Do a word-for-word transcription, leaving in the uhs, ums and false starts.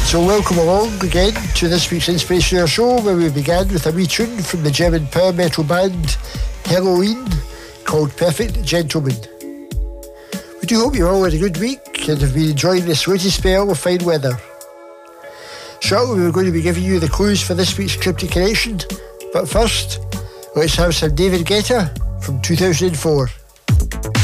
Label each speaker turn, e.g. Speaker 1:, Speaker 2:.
Speaker 1: So welcome along again to this week's Inspiration Air Show, where we began with a wee tune from the German power metal band Helloween called Perfect Gentleman. We do hope you all had a good week and have been enjoying this windy spell of fine weather. Shortly we're going to be giving you the clues for this week's Cryptic Connection, but first, let's have some David Guetta from two thousand four.